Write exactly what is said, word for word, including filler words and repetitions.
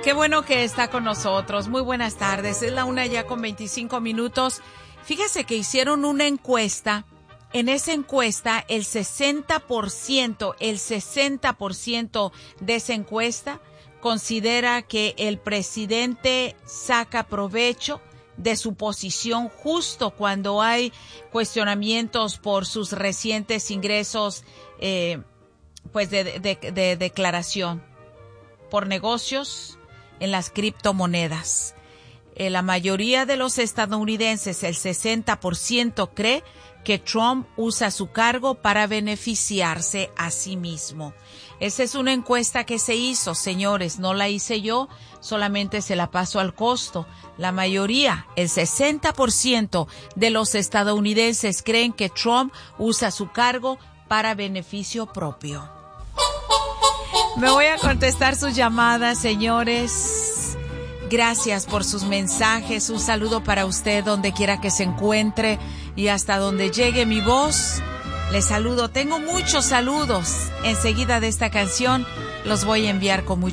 Qué bueno que está con nosotros. Muy buenas tardes. Es la una ya con veinticinco minutos. Fíjese que hicieron una encuesta. En esa encuesta, el sesenta por ciento, el sesenta por ciento de esa encuesta considera que el presidente saca provecho de su posición justo cuando hay cuestionamientos por sus recientes ingresos eh, pues de, de, de, de declaración por negocios en las criptomonedas. Eh, la mayoría de los estadounidenses, el sesenta por ciento, cree que Trump usa su cargo para beneficiarse a sí mismo. Esa es una encuesta que se hizo, señores, no la hice yo, solamente se la paso al costo. La mayoría, el sesenta por ciento de los estadounidenses creen que Trump usa su cargo para beneficio propio. Me voy a contestar sus llamadas, señores. Gracias por sus mensajes. Un saludo para usted donde quiera que se encuentre y hasta donde llegue mi voz. Les saludo. Tengo muchos saludos. Enseguida de esta canción los voy a enviar con mucho